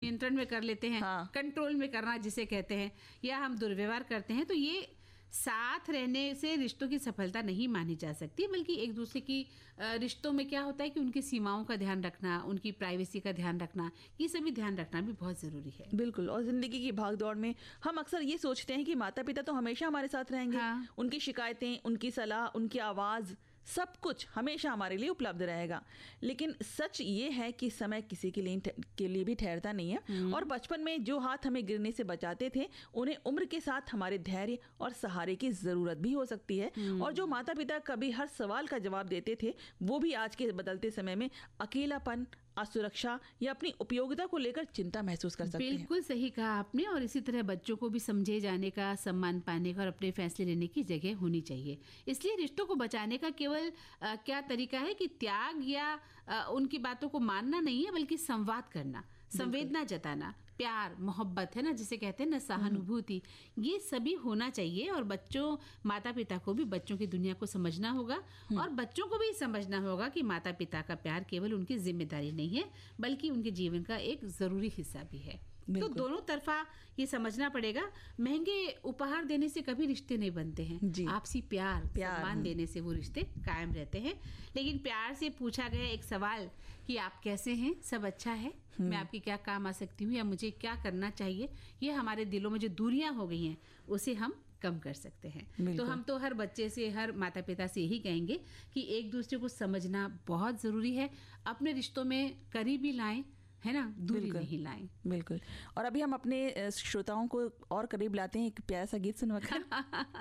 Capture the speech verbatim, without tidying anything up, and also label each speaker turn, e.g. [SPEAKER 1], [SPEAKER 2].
[SPEAKER 1] नियंत्रण में कर लेते हैं,
[SPEAKER 2] हाँ।
[SPEAKER 1] कंट्रोल में करना जिसे कहते हैं, या हम दुर्व्यवहार करते हैं, तो ये साथ रहने से रिश्तों की सफलता नहीं मानी जा सकती, बल्कि एक दूसरे की रिश्तों में क्या होता है कि उनकी सीमाओं का ध्यान रखना, उनकी प्राइवेसी का ध्यान रखना, ये सभी ध्यान रखना भी बहुत ज़रूरी है।
[SPEAKER 2] बिल्कुल। और ज़िंदगी की भागदौड़ में हम अक्सर ये सोचते हैं कि माता पिता तो हमेशा हमारे साथ रहेंगे,
[SPEAKER 1] हाँ।
[SPEAKER 2] उनकी शिकायतें, उनकी सलाह, उनकी आवाज़, सब कुछ हमेशा हमारे लिए उपलब्ध रहेगा। लेकिन सच ये है कि समय किसी के लिए के लिए भी ठहरता नहीं है, और बचपन में जो हाथ हमें गिरने से बचाते थे, उन्हें उम्र के साथ हमारे धैर्य और सहारे की ज़रूरत भी हो सकती है। और जो माता पिता कभी हर सवाल का जवाब देते थे, वो भी आज के बदलते समय में अकेलापन, असुरक्षा या अपनी उपयोगिता को लेकर चिंता महसूस कर सकते हैं।
[SPEAKER 1] बिल्कुल सही कहा आपने। और इसी तरह बच्चों को भी समझे जाने का, सम्मान पाने का और अपने फैसले लेने की जगह होनी चाहिए। इसलिए रिश्तों को बचाने का केवल आ, क्या तरीका है कि त्याग या आ, उनकी बातों को मानना नहीं है, बल्कि संवाद करना, संवेदना जताना, प्यार, मोहब्बत, है ना, जिसे कहते हैं ना, सहानुभूति, ये सभी होना चाहिए। और बच्चों, माता पिता को भी बच्चों की दुनिया को समझना होगा, और बच्चों को भी समझना होगा कि माता पिता का प्यार केवल उनकी जिम्मेदारी नहीं है, बल्कि उनके जीवन का एक जरूरी हिस्सा भी है। तो दोनों तरफा ये समझना पड़ेगा। महंगे उपहार देने से कभी रिश्ते नहीं बनते हैं, आपसी प्यार, प्यार सम्मान देने से वो रिश्ते कायम रहते हैं। लेकिन प्यार से पूछा गया एक सवाल कि आप कैसे हैं, सब अच्छा है, मैं आपके क्या काम आ सकती हूँ, या मुझे क्या करना चाहिए, ये हमारे दिलों में जो दूरियां हो गई हैं उसे हम कम कर सकते हैं। तो हम तो हर बच्चे से, हर माता पिता से यही कहेंगे कि एक दूसरे को समझना बहुत ज़रूरी है, अपने रिश्तों में करीबी लाएं, है ना, दूरी नहीं लाएं।
[SPEAKER 2] बिल्कुल। और अभी हम अपने श्रोताओं को और करीब लाते हैं एक प्यारा सा गीत सुनवाकर।